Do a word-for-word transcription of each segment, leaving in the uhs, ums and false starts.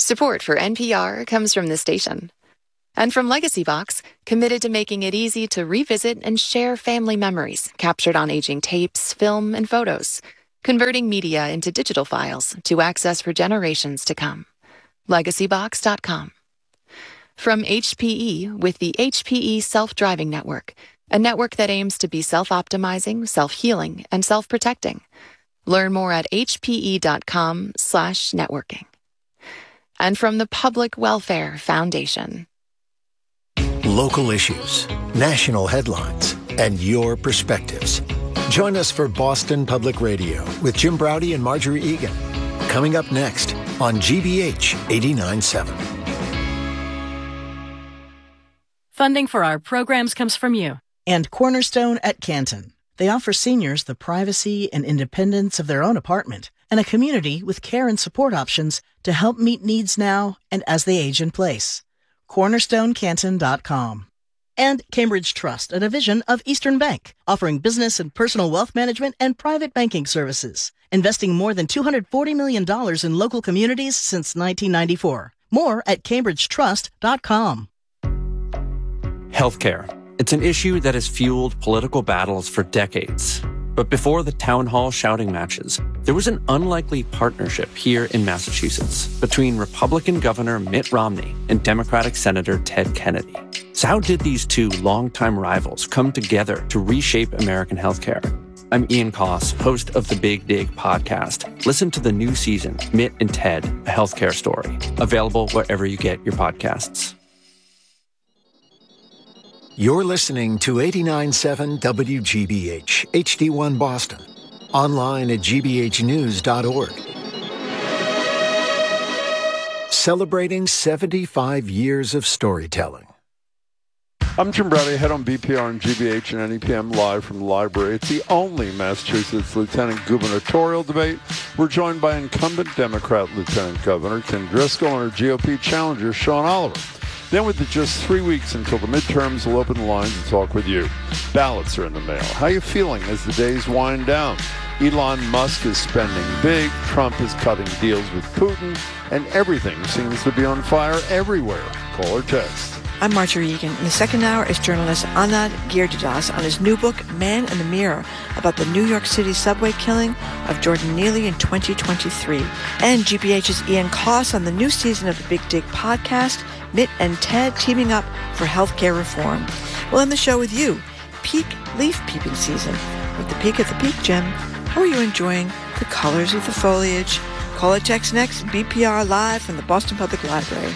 Support for N P R comes from this station. And from Legacy Box, committed to making it easy to revisit and share family memories captured on aging tapes, film, and photos, converting media into digital files to access for generations to come. legacy box dot com. From H P E with the H P E Self-Driving Network, a network that aims to be self-optimizing, self-healing, and self-protecting. Learn more at h p e dot com slash networking. And from the Public Welfare Foundation. Local issues, national headlines, and your perspectives. Join us for Boston Public Radio with Jim Braude and Marjorie Egan. Coming up next on G B H eighty-nine point seven. Funding for our programs comes from you. And Cornerstone at Canton. They offer seniors the privacy and independence of their own apartment and a community with care and support options to help meet needs now and as they age in place. cornerstone canton dot com. And Cambridge Trust, a division of Eastern Bank, offering business and personal wealth management and private banking services, investing more than two hundred forty million dollars in local communities since nineteen ninety-four. More at cambridge trust dot com. Healthcare. It's an issue that has fueled political battles for decades. But before the town hall shouting matches, there was an unlikely partnership here in Massachusetts between Republican Governor Mitt Romney and Democratic Senator Ted Kennedy. So how did these two longtime rivals come together to reshape American healthcare? I'm Ian Koss, host of the Big Dig podcast. Listen to the new season, Mitt and Ted, A Healthcare Story, available wherever you get your podcasts. You're listening to eighty-nine point seven W G B H, H D one Boston. Online at g b h news dot org. Celebrating seventy-five years of storytelling. I'm Jim Braude, head on B P R and G B H and N E P M live from the library. It's the only Massachusetts lieutenant gubernatorial debate. We're joined by incumbent Democrat Lieutenant Governor Kim Driscoll and her G O P challenger Sean Oliver. Then with the just three weeks until the midterms, we'll open the lines and talk with you. Ballots are in the mail. How are you feeling as the days wind down? Elon Musk is spending big, Trump is cutting deals with Putin, and everything seems to be on fire everywhere. Call or text. I'm Marjorie Egan. In the second hour is journalist Anand Giridharadas on his new book, Man in the Mirror, about the New York City subway killing of Jordan Neely in twenty twenty-three. And G B H's Ian Koss on the new season of the Big Dig podcast, Mitt and Ted teaming up for healthcare reform. We'll end the show with you. Peak leaf peeping season. With the peak of the peak, Jim, how are you enjoying the colors of the foliage? Call or text next, B P R live from the Boston Public Library.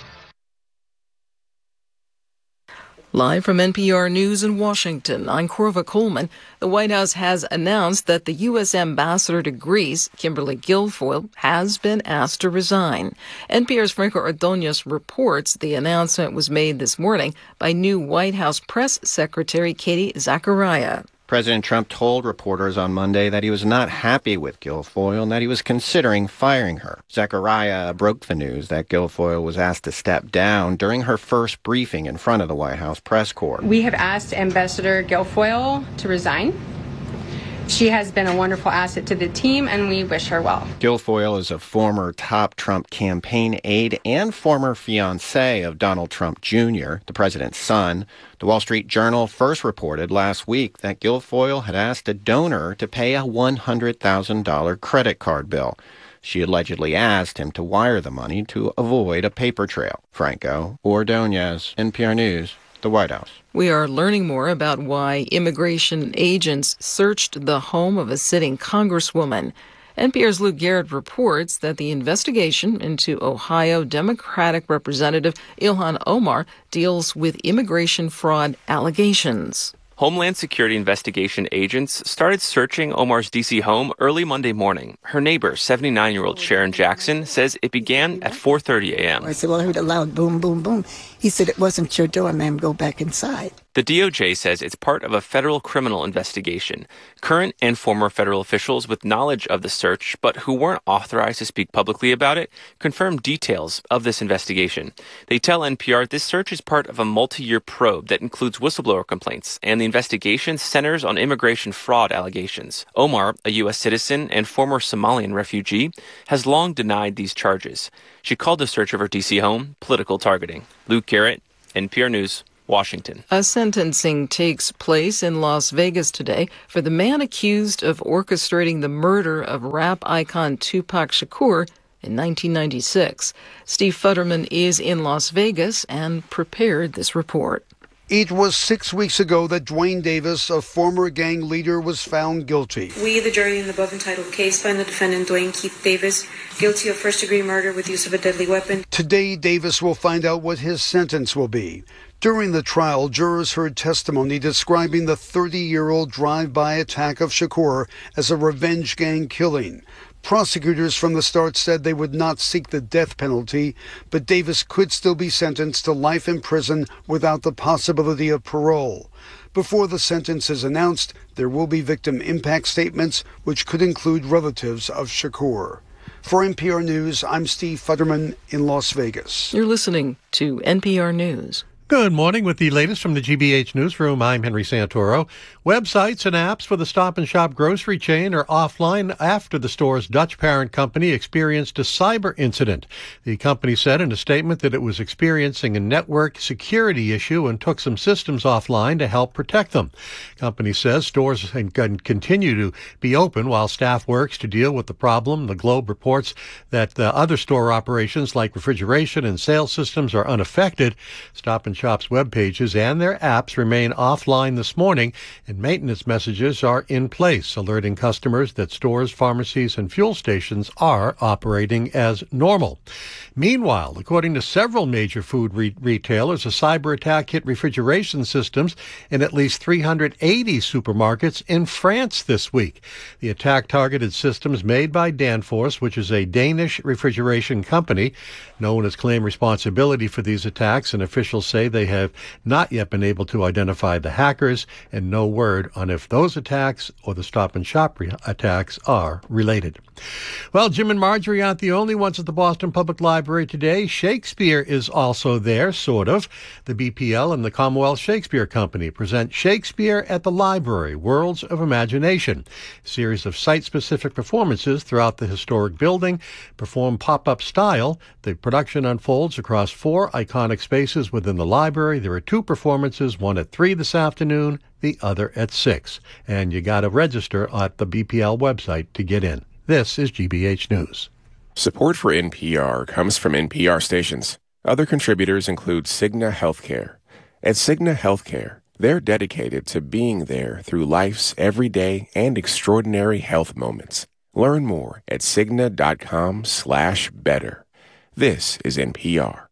Live from N P R News in Washington, I'm Corva Coleman. The White House has announced that the U S ambassador to Greece, Kimberly Guilfoyle, has been asked to resign. N P R's Franco Ordonez reports the announcement was made this morning by new White House Press Secretary Katie Zachariah. President Trump told reporters on Monday that he was not happy with Guilfoyle and that he was considering firing her. Zachariah broke the news that Guilfoyle was asked to step down during her first briefing in front of the White House press corps. We have asked Ambassador Guilfoyle to resign. She has been a wonderful asset to the team, and we wish her well. Guilfoyle is a former top Trump campaign aide and former fiancé of Donald Trump Junior, the president's son. The Wall Street Journal first reported last week that Guilfoyle had asked a donor to pay a one hundred thousand dollars credit card bill. She allegedly asked him to wire the money to avoid a paper trail. Franco Ordonez, N P R News, the White House. We are learning more about why immigration agents searched the home of a sitting congresswoman. N P R's Lou Garrett reports that the investigation into Ohio Democratic Representative Ilhan Omar deals with immigration fraud allegations. Homeland Security investigation agents started searching Omar's D C home early Monday morning. Her neighbor, seventy-nine-year-old Sharon Jackson, says it began at four thirty a.m. I said, well, I heard a loud boom, boom, boom. He said, it wasn't your door, ma'am. Go back inside. The D O J says it's part of a federal criminal investigation. Current and former federal officials with knowledge of the search, but who weren't authorized to speak publicly about it, confirmed details of this investigation. They tell N P R this search is part of a multi-year probe that includes whistleblower complaints, and the investigation centers on immigration fraud allegations. Omar, a U S citizen and former Somalian refugee, has long denied these charges. She called the search of her D C home political targeting. Luke Garrett, N P R News, Washington. A sentencing takes place in Las Vegas today for the man accused of orchestrating the murder of rap icon Tupac Shakur in nineteen ninety-six. Steve Futterman is in Las Vegas and prepared this report. It was six weeks ago that Dwayne Davis, a former gang leader, was found guilty. We, the jury in the above entitled case, find the defendant, Dwayne Keith Davis, guilty of first-degree murder with use of a deadly weapon. Today, Davis will find out what his sentence will be. During the trial, jurors heard testimony describing the thirty-year-old drive-by attack of Shakur as a revenge gang killing. Prosecutors from the start said they would not seek the death penalty, but Davis could still be sentenced to life in prison without the possibility of parole. Before the sentence is announced, there will be victim impact statements, which could include relatives of Shakur. For N P R News, I'm Steve Futterman in Las Vegas. You're listening to N P R News. Good morning. With the latest from the G B H Newsroom, I'm Henry Santoro. Websites and apps for the Stop and Shop grocery chain are offline after the store's Dutch parent company experienced a cyber incident. The company said in a statement that it was experiencing a network security issue and took some systems offline to help protect them. The company says stores can continue to be open while staff works to deal with the problem. The Globe reports that uh, other store operations like refrigeration and sales systems are unaffected. Stop and Shop's web pages and their apps remain offline this morning, and maintenance messages are in place, alerting customers that stores, pharmacies, and fuel stations are operating as normal. Meanwhile, according to several major food re- retailers, a cyber attack hit refrigeration systems in at least three hundred eighty supermarkets in France this week. The attack targeted systems made by Danfoss, which is a Danish refrigeration company. No one has claimed responsibility for these attacks, and officials say they have not yet been able to identify the hackers, and no word on if those attacks or the Stop and Shop re- attacks are related. Well, Jim and Marjorie aren't the only ones at the Boston Public Library today. Shakespeare is also there, sort of. The B P L and the Commonwealth Shakespeare Company present Shakespeare at the Library, Worlds of Imagination. A series of site-specific performances throughout the historic building perform pop-up style. The production unfolds across four iconic spaces within the library. There are two performances, one at three this afternoon, the other at six. And you got to register at the B P L website to get in. This is G B H News. Support for N P R comes from N P R stations. Other contributors include Cigna Healthcare. At Cigna Healthcare, they're dedicated to being there through life's everyday and extraordinary health moments. Learn more at Cigna.com slash better. This is N P R.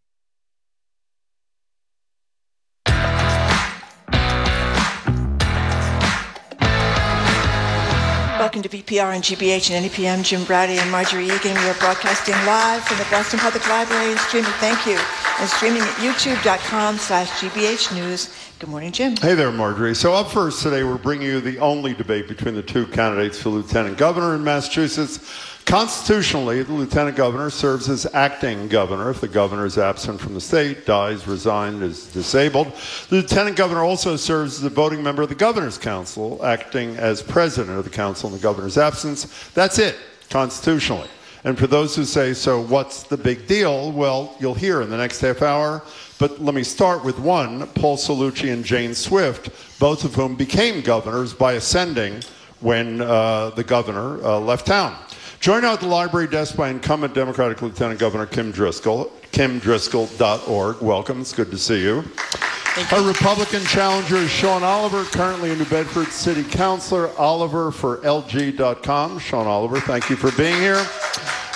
Welcome to B P R and G B H and N E P M. Jim Brady and Marjorie Egan. We are broadcasting live from the Boston Public Library. Streaming, thank you. And streaming at youtube.com slash GBH News. Good morning, Jim. Hey there, Marjorie. So up first today, we're bringing you the only debate between the two candidates for lieutenant governor in Massachusetts. Constitutionally, the lieutenant governor serves as acting governor if the governor is absent from the state, dies, resigned, is disabled. The lieutenant governor also serves as a voting member of the governor's council, acting as president of the council in the governor's absence. That's it, constitutionally. And for those who say, so what's the big deal? Well, you'll hear in the next half hour. But let me start with one, Paul Cellucci and Jane Swift, both of whom became governors by ascending when uh, the governor uh, left town. Joined out at the library desk by incumbent Democratic Lieutenant Governor Kim Driscoll, kim driscoll dot org. Welcome. It's good to see you. Our Republican challenger is Sean Oliver, currently a New Bedford City Councilor. Oliver for L G dot com. Sean Oliver, thank you for being here.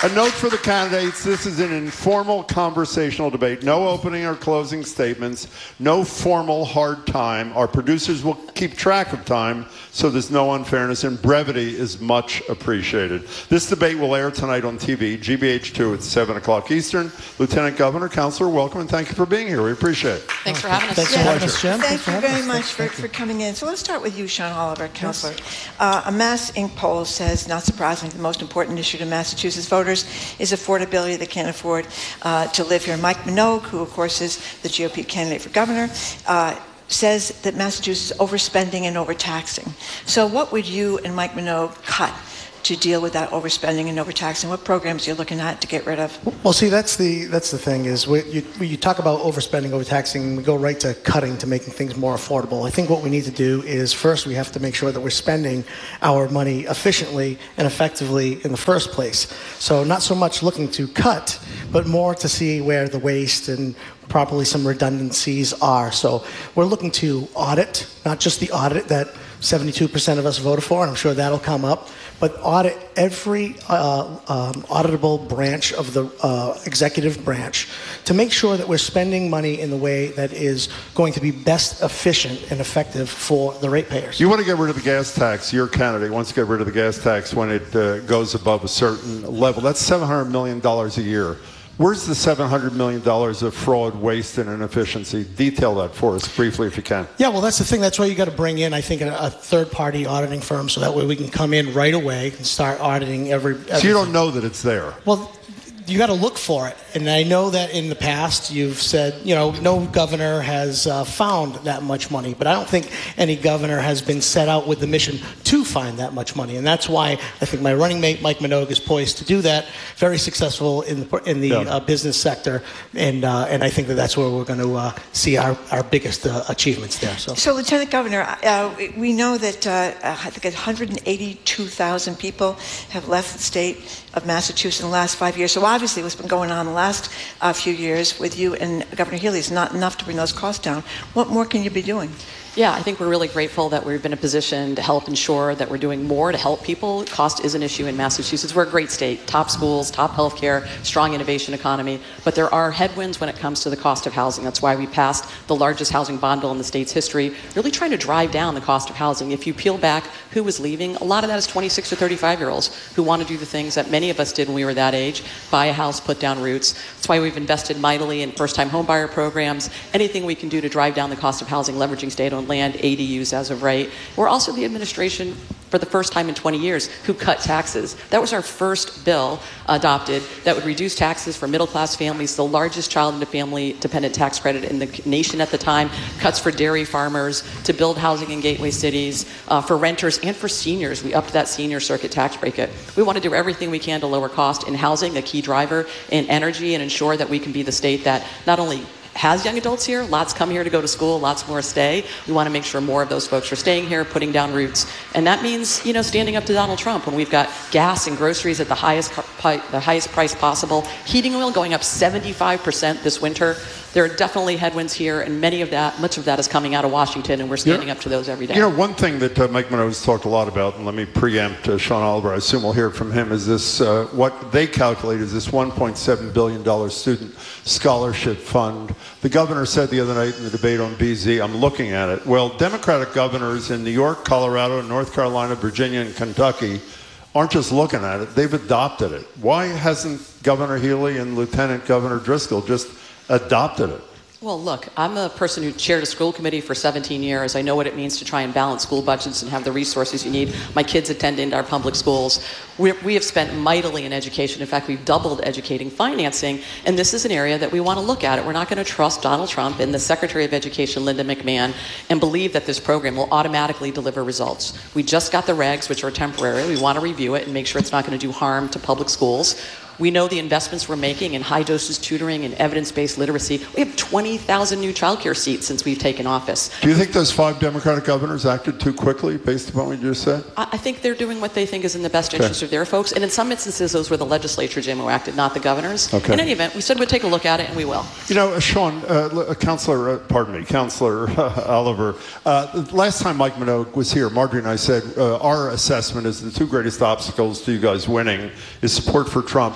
A note for the candidates, this is an informal conversational debate. No opening or closing statements, no formal hard time. Our producers will keep track of time, so there's no unfairness, and brevity is much appreciated. This debate will air tonight on T V, G B H two at seven o'clock Eastern. Lieutenant Governor, Counselor, welcome, and thank you for being here. We appreciate it. Thanks for having us. Thanks for having us, Jim. Thank you very much for, for coming in. So let's start with you, Sean Oliver, Counselor. Uh, a Mass Inc poll says, not surprisingly, the most important issue to Massachusetts voters is affordability. They can't afford uh, to live here. Mike Minogue, who of course is the G O P candidate for governor, uh, says that Massachusetts is overspending and overtaxing. So what would you and Mike Minogue cut to deal with that overspending and overtaxing? What programs are you looking at to get rid of? Well, see, that's the that's the thing is we, you, when you talk about overspending, overtaxing, we go right to cutting, to making things more affordable. I think what we need to do is first we have to make sure that we're spending our money efficiently and effectively in the first place. So not so much looking to cut, but more to see where the waste and properly some redundancies are. So we're looking to audit, not just the audit that seventy-two percent of us voted for, and I'm sure that'll come up, but audit every uh, um, auditable branch of the uh, executive branch to make sure that we're spending money in the way that is going to be best efficient and effective for the ratepayers. You want to get rid of the gas tax. Your candidate wants to get rid of the gas tax when it uh, goes above a certain level. That's seven hundred million dollars a year. Where's the seven hundred million dollars of fraud, waste, and inefficiency? Detail that for us briefly if you can. Yeah, well, that's the thing. That's why you got to bring in, I think, a, a third-party auditing firm so that way we can come in right away and start auditing every... everything. So you don't know that it's there? Well, you got to look for it. And I know that in the past you've said, you know, no governor has uh, found that much money. But I don't think any governor has been set out with the mission to find that much money. And that's why I think my running mate, Mike Minogue, is poised to do that. Very successful in the, in the yeah. uh, business sector. And uh, and I think that that's where we're going to uh, see our, our biggest uh, achievements there. So, so Lieutenant Governor, uh, we know that uh, I think one hundred eighty-two thousand people have left the state of Massachusetts in the last five years. So obviously what's been going on the last uh, few years with you and Governor Healy is not enough to bring those costs down. What more can you be doing? Yeah, I think we're really grateful that we've been in a position to help ensure that we're doing more to help people. Cost is an issue in Massachusetts. We're a great state, top schools, top healthcare, strong innovation economy, but there are headwinds when it comes to the cost of housing. That's why we passed the largest housing bond bill in the state's history, really trying to drive down the cost of housing. If you peel back who was leaving, a lot of that is twenty-six to thirty-five-year-olds who want to do the things that many of us did when we were that age, buy a house, put down roots. That's why we've invested mightily in first-time homebuyer programs, anything we can do to drive down the cost of housing, leveraging state-owned land, A D Us as of right. We're also the administration, for the first time in twenty years, who cut taxes. That was our first bill adopted that would reduce taxes for middle-class families, the largest child and family dependent tax credit in the nation at the time, cuts for dairy farmers, to build housing in gateway cities, uh, for renters and for seniors. We upped that senior circuit tax bracket. We want to do everything we can to lower cost in housing, a key driver in energy, and ensure that we can be the state that not only has young adults here, lots come here to go to school, lots more stay. We want to make sure more of those folks are staying here, putting down roots. And that means, you know, standing up to Donald Trump when we've got gas and groceries at the highest the highest price possible, heating oil going up seventy-five percent this winter. There are definitely headwinds here, and many of that, much of that is coming out of Washington, and we're standing yeah. up to those every day. You know, one thing that uh, Mike Minogue has talked a lot about, and let me preempt uh, Sean Oliver, I assume we'll hear from him, is this, uh, what they calculate is this one point seven billion dollars student scholarship fund. The governor said the other night in the debate on B Z, I'm looking at it, well, Democratic governors in New York, Colorado, North Carolina, Virginia, and Kentucky aren't just looking at it, they've adopted it. Why hasn't Governor Healy and Lieutenant Governor Driscoll just adopted it? Well, look, I'm a person who chaired a school committee for seventeen years. I know what it means to try and balance school budgets and have the resources you need. My kids attend into our public schools. We, we have spent mightily in education. In fact, we've doubled educating financing, and this is an area that we want to look at it. We're not going to trust Donald Trump and the Secretary of Education, Linda McMahon, and believe that this program will automatically deliver results. We just got the regs, which are temporary. We want to review it and make sure it's not going to do harm to public schools. We know the investments we're making in high-doses tutoring and evidence-based literacy. We have twenty thousand new child care seats since we've taken office. Do you think those five Democratic governors acted too quickly based upon what you just said? I, I think they're doing what they think is in the best interest okay. of their folks. And in some instances, those were the legislature, Jim, who acted, not the governors. Okay. In any event, we said we'd take a look at it, and we will. You know, uh, Sean, uh, Councilor, uh, pardon me, Councilor uh, Oliver, uh, last time Mike Minogue was here, Marjorie and I said uh, our assessment is the two greatest obstacles to you guys winning is support for Trump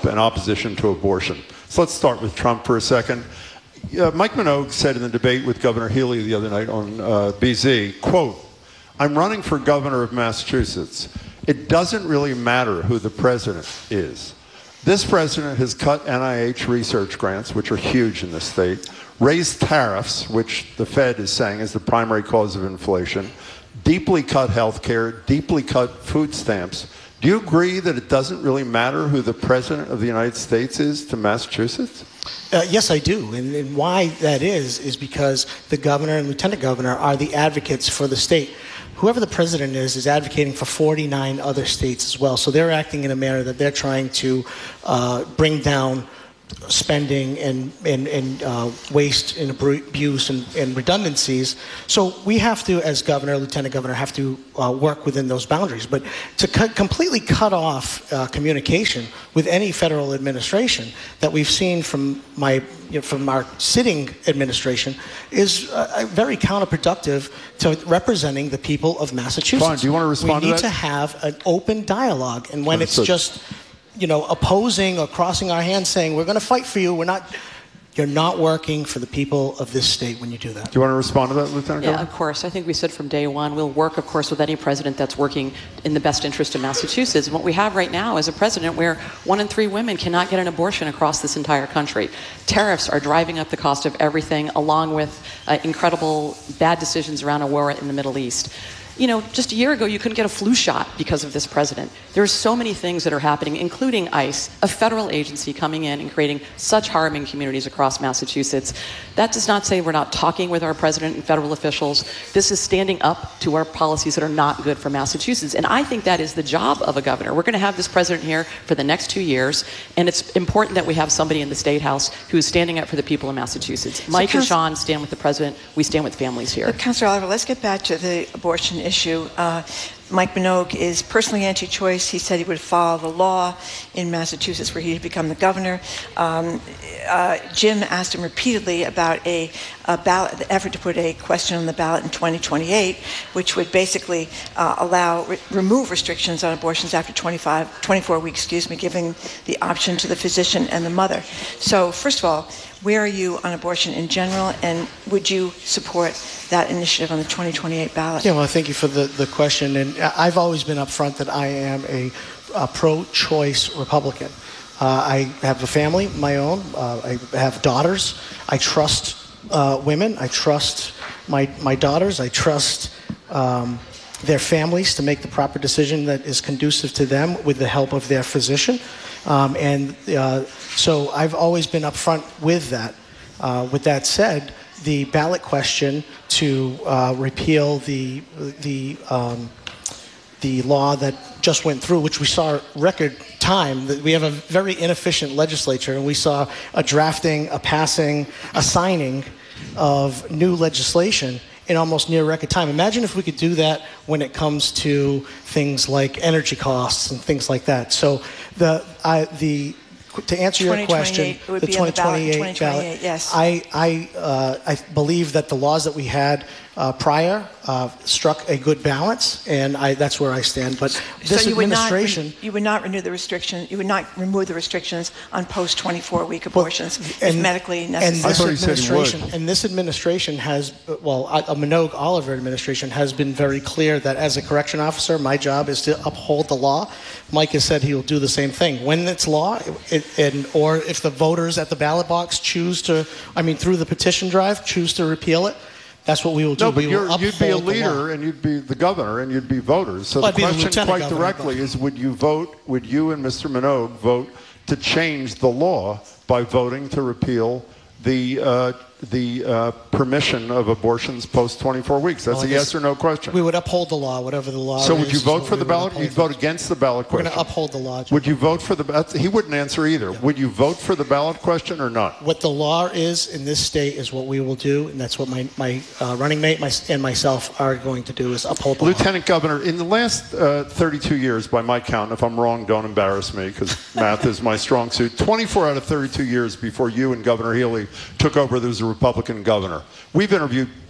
and opposition to abortion. So let's start with Trump for a second. Uh, Mike Minogue said in the debate with Governor Healy the other night on uh, B Z, quote, "I'm running for governor of Massachusetts. It doesn't really matter who the president is. This president has cut N I H research grants, which are huge in the state, raised tariffs, which the Fed is saying is the primary cause of inflation, deeply cut health care, deeply cut food stamps. Do you agree that it doesn't really matter who the president of the United States is to Massachusetts?" Uh, yes, I do. And, and why that is, is because the governor and lieutenant governor are the advocates for the state. Whoever the president is, is advocating for forty-nine other states as well. So they're acting in a manner that they're trying to uh, bring down spending and, and, and uh, waste and abuse and, and redundancies. So we have to, as governor, lieutenant governor, have to uh, work within those boundaries. But to cut, completely cut off uh, communication with any federal administration that we've seen from my you know, from our sitting administration is uh, very counterproductive to representing the people of Massachusetts. Fine. Do you want to respond to that? We need to to have an open dialogue, and when Understood. it's just you know, opposing or crossing our hands saying, we're going to fight for you, we're not, you're not working for the people of this state when you do that. Do you want to respond to that, Lieutenant Yeah, Governor? of course. I think we said from day one, we'll work, of course, with any president that's working in the best interest of Massachusetts. And what we have right now is a president where one in three women cannot get an abortion across this entire country. Tariffs are driving up the cost of everything, along with uh, incredible bad decisions around a war in the Middle East. You know, just a year ago, you couldn't get a flu shot because of this president. There's so many things that are happening, including ICE, a federal agency coming in and creating such harm in communities across Massachusetts. That does not say we're not talking with our president and federal officials. This is standing up to our policies that are not good for Massachusetts. And I think that is the job of a governor. We're going to have this president here for the next two years, and it's important that we have somebody in the State House who is standing up for the people of Massachusetts. So Mike and Sean stand with the president. We stand with families here. Councilor Oliver, let's get back to the abortion issue. issue. Uh, Mike Minogue is personally anti-choice. He said he would follow the law in Massachusetts where he had become the governor. Um, uh, Jim asked him repeatedly about a, a ballot, the effort to put a question on the ballot in twenty twenty-eight, which would basically uh, allow, re- remove restrictions on abortions after twenty-five, twenty-four weeks, excuse me, giving the option to the physician and the mother. So first of all, where are you on abortion in general, and would you support that initiative on the twenty twenty-eight ballot? Yeah, well, thank you for the, the question. And I've always been upfront that I am a, a pro-choice Republican. Uh, I have a family, my own. Uh, I have daughters. I trust uh, women. I trust my, my daughters. I trust um, their families to make the proper decision that is conducive to them with the help of their physician. Um, and uh, so I've always been upfront with that. Uh, with that said, the ballot question to uh, repeal the the um, the law that just went through, which we saw record time, that we have a very inefficient legislature, and we saw a drafting, a passing, a signing of new legislation in almost near record time. Imagine if we could do that when it comes to things like energy costs and things like that. So the I, the to answer your question, the twenty twenty-eight ballot, yes. I I uh, I believe that the laws that we had uh, prior uh, struck a good balance, and I, that's where I stand. But this so you administration, would not re- you would not renew the restriction. You would not remove the restrictions on post twenty-four week abortions well, and, if medically necessary. And this administration, and this administration has, well, a Minogue Oliver administration has been very clear that as a correction officer, my job is to uphold the law. Mike has said he will do the same thing when it's law, it, and or if the voters at the ballot box choose to, I mean, through the petition drive, choose to repeal it. That's what we will do. No, but we you're, will you'd be a uphold the law. leader, and you'd be the governor, and you'd be voters. So Well, the I'd be the question, lieutenant quite governor, directly, but- is: would you vote? Would you and Mister Minogue vote to change the law by voting to repeal the uh, the uh, permission of abortions post twenty-four weeks? That's Well, a I yes guess or no question. We would uphold the law, whatever the law So is. would you is vote what for we the would ballot? uphold. You'd vote against the ballot We're question. going to uphold the law. Would you vote for the? that's- He wouldn't answer either. Would you vote for the ballot question or not? What the law is in this state is what we will do, and that's what my, my uh, running mate my, and myself are going to do, is uphold the Lieutenant Governor, in the last uh, thirty-two years, by my count, if I'm wrong, don't embarrass me, because math is my strong suit, twenty-four out of thirty-two years before you and Governor Healy took over, there was a Republican governor. We've interviewed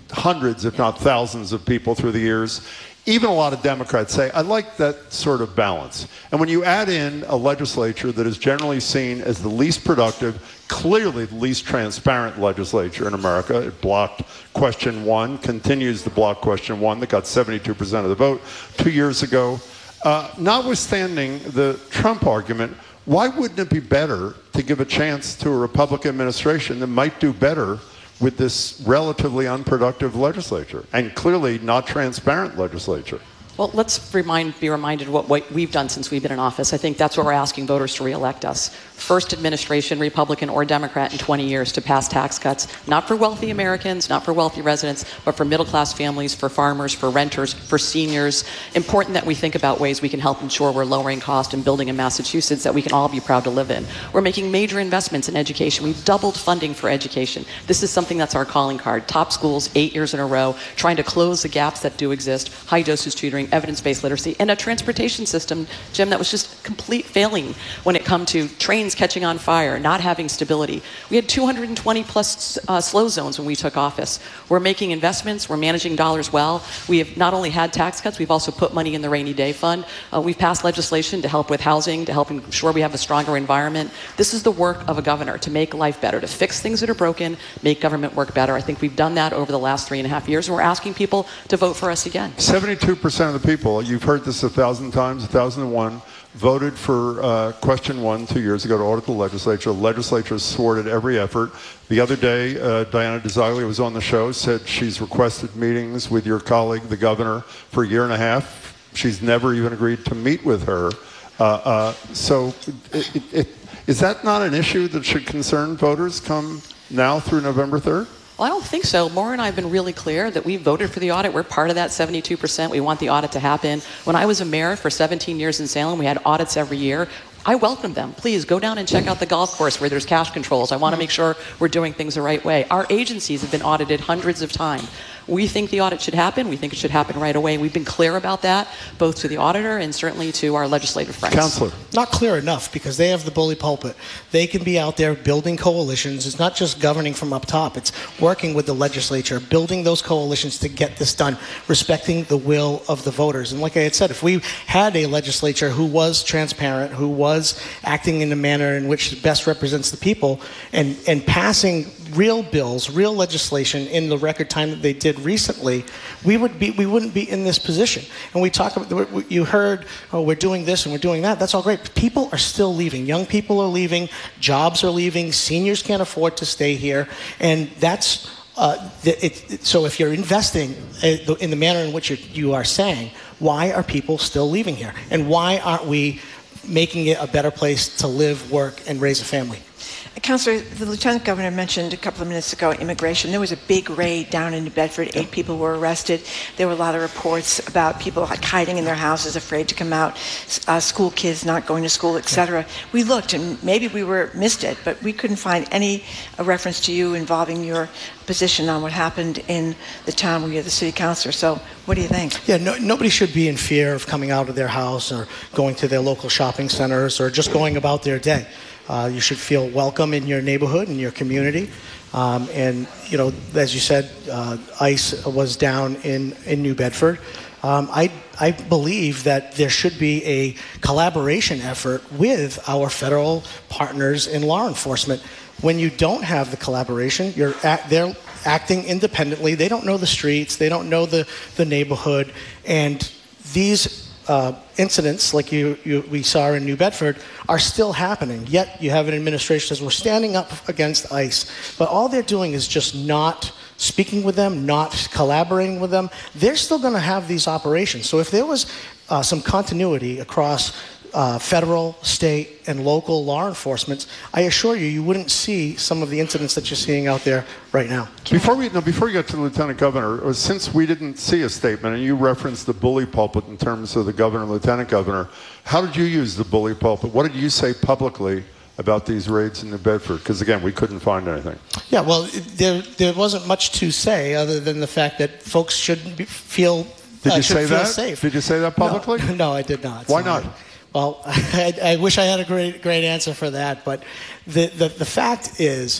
hundreds, if not thousands of people through the years. Even a lot of Democrats say, I like that sort of balance. And when you add in a legislature that is generally seen as the least productive, clearly the least transparent legislature in America, it blocked question one, continues to block question one that got seventy-two percent of the vote two years ago. Uh, notwithstanding the Trump argument, why wouldn't it be better to give a chance to a Republican administration that might do better with this relatively unproductive legislature and clearly not transparent legislature? Well, let's remind, be reminded what, what we've done since we've been in office. I think that's what we're asking voters to reelect us. First administration, Republican or Democrat, in twenty years to pass tax cuts, not for wealthy Americans, not for wealthy residents, but for middle-class families, for farmers, for renters, for seniors. Important that we think about ways we can help ensure we're lowering cost and building in Massachusetts that we can all be proud to live in. We're making major investments in education. We've doubled funding for education. This is something that's our calling card. Top schools, eight years in a row, trying to close the gaps that do exist, high-dosage tutoring, evidence-based literacy, and a transportation system, Jim, that was just complete failing when it come to trains catching on fire, not having stability. We had two hundred twenty plus uh, slow zones when we took office. We're making investments. We're managing dollars well. We have not only had tax cuts, we've also put money in the rainy day fund. Uh, we've passed legislation to help with housing, to help ensure we have a stronger environment. This is the work of a governor, to make life better, to fix things that are broken, make government work better. I think we've done that over the last three and a half years, and we're asking people to vote for us again. seventy-two percent of the people, you've heard this a thousand times, a thousand and one, voted for uh, question one two years ago to audit the legislature. The legislature has thwarted every effort. The other day, uh, Diana DeZoglia was on the show, said she's requested meetings with your colleague, the governor, for a year and a half. She's never even agreed to meet with her. Uh, uh, so it, it, it, is that not an issue that should concern voters come now through November third? Well, I don't think so. Maura and I have been really clear that we voted for the audit. We're part of that seventy-two percent. We want the audit to happen. When I was a mayor for seventeen years in Salem, we had audits every year. I welcome them. Please go down and check out the golf course where there's cash controls. I want to make sure we're doing things the right way. Our agencies have been audited hundreds of times. We think the audit should happen. We think it should happen right away. We've been clear about that, both to the auditor and certainly to our legislative friends. Counselor. Not clear enough, because they have the bully pulpit. They can be out there building coalitions. It's not just governing from up top. It's working with the legislature, building those coalitions to get this done, respecting the will of the voters. And like I had said, if we had a legislature who was transparent, who was acting in a manner in which best represents the people, and, and passing real bills, real legislation in the record time that they did recently, we would be we wouldn't be in this position. And we talk about, you heard, oh, we're doing this and we're doing that. That's all great. People are still leaving. Young people are leaving. Jobs are leaving. Seniors can't afford to stay here. And that's uh, it, it, so if you're investing in the manner in which you are saying, why are people still leaving here? And why aren't we making it a better place to live, work, and raise a family? Councillor, the Lieutenant Governor mentioned a couple of minutes ago immigration. There was a big raid down in New Bedford. Eight people were arrested. There were a lot of reports about people hiding in their houses, afraid to come out, uh, school kids not going to school, et cetera. We looked, and maybe we were missed it, but we couldn't find any uh, reference to you involving your position on what happened in the town where you're the city councillor. So what do you think? Yeah, no, nobody should be in fear of coming out of their house or going to their local shopping centers or just going about their day. Uh, you should feel welcome in your neighborhood, in your community. Um, and, you know, as you said, uh, ICE was down in, in New Bedford. Um, I, I believe that there should be a collaboration effort with our federal partners in law enforcement. When you don't have the collaboration, you're at, they're acting independently. They don't know the streets. They don't know the, the neighborhood. And these Uh, incidents like you, you, we saw in New Bedford are still happening. Yet you have an administration that says we're standing up against ICE. But all they're doing is just not speaking with them, not collaborating with them. They're still going to have these operations. So if there was uh, some continuity across uh, federal, state, and local law enforcement, I assure you, you wouldn't see some of the incidents that you're seeing out there right now. Before we, no, before we get to the Lieutenant Governor, since we didn't see a statement, and you referenced the bully pulpit in terms of the Governor and Lieutenant Governor, how did you use the bully pulpit? What did you say publicly about these raids in New Bedford? Because, again, we couldn't find anything. Yeah, well, there, there wasn't much to say other than the fact that folks shouldn't be, feel, did you uh, should say feel that? safe. Did you say that publicly? No, no I did not. Why Sorry. not? Well, I, I wish I had a great, great answer for that, but the, the, the fact is,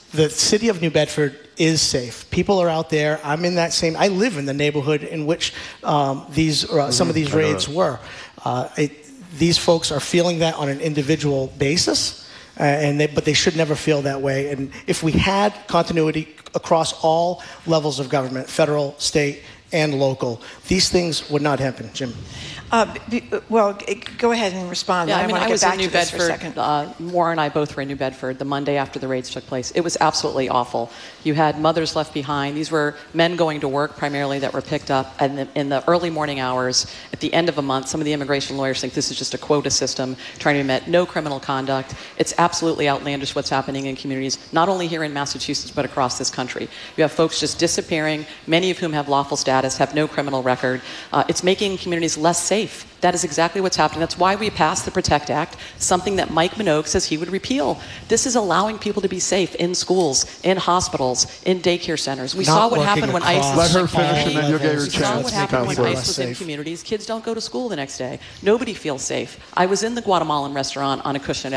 the city of New Bedford is safe. People are out there. I'm in that same, I live in the neighborhood in which um, these uh, mm-hmm. some of these raids were. Uh, it, these folks are feeling that on an individual basis, uh, and they, but they should never feel that way. And if we had continuity across all levels of government, federal, state, and local, these things would not happen. Jim. Uh, b- well, g- go ahead and respond. Yeah, I, I mean, want I to was get back in New to this Bedford. for a second. Uh, Maura and I both were in New Bedford the Monday after the raids took place. It was absolutely awful. You had mothers left behind. These were men going to work primarily that were picked up in the, in the early morning hours at the end of a month. Some of the immigration lawyers think this is just a quota system trying to be met. No criminal conduct. It's absolutely outlandish what's happening in communities, not only here in Massachusetts, but across this country. You have folks just disappearing, many of whom have lawful status, have no criminal record. Uh, it's making communities less safe. That is exactly what's happening. That's why we passed the PROTECT Act, something that Mike Minogue says he would repeal. This is allowing people to be safe in schools, in hospitals, in daycare centers. We Not saw what happened when ICE Let her was finish in and then you'll get your We saw chance. what happened when Counselor. ICE was in communities. Kids don't go to school the next day. Nobody feels safe. I was in the Guatemalan restaurant on Acushnet